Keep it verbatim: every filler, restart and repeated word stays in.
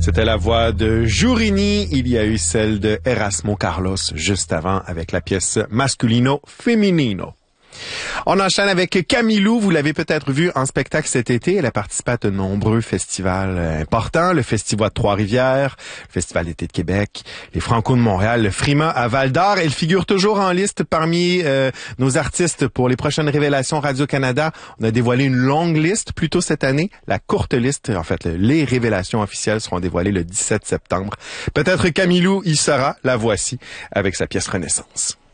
C'était la voix de Jurini. Il y a eu celle de Erasmo Carlos juste avant avec la pièce Masculino Feminino. On enchaîne avec Camille Lou. Vous l'avez peut-être vu en spectacle cet été. Elle a participé à de nombreux festivals importants. Le Festival de Trois-Rivières, le Festival d'été de Québec, les Franco de Montréal, le Frima à Val-d'Or. Elle figure toujours en liste parmi euh, nos artistes pour les prochaines révélations Radio-Canada. On a dévoilé une longue liste plus tôt cette année. La courte liste, en fait, les révélations officielles seront dévoilées le dix-sept septembre. Peut-être Camille Lou y sera. La voici avec sa pièce Renaissance.